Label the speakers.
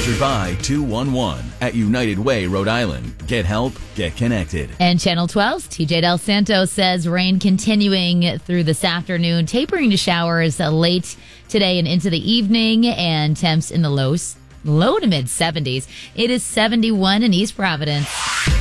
Speaker 1: Sponsored by 211 at United Way, Rhode Island. Get help, get connected.
Speaker 2: And Channel 12's TJ Del Santo says rain continuing through this afternoon, tapering to showers late today and into the evening, and temps in the low to mid 70s. It is 71 in East Providence.